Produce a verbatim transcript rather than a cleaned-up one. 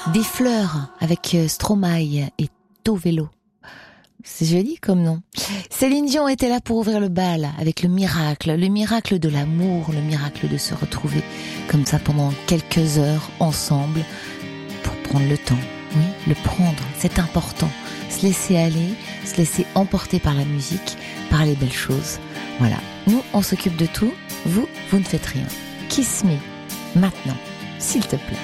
Des fleurs avec euh, Stromae et Tovelo. C'est joli comme nom. Céline Dion était là pour ouvrir le bal avec le miracle, le miracle de l'amour, le miracle de se retrouver comme ça pendant quelques heures ensemble pour prendre le temps. Oui, le prendre, c'est important. Se laisser aller, se laisser emporter par la musique, par les belles choses. Voilà. Nous, on s'occupe de tout. Vous, vous ne faites rien. Kiss me, maintenant, s'il te plaît.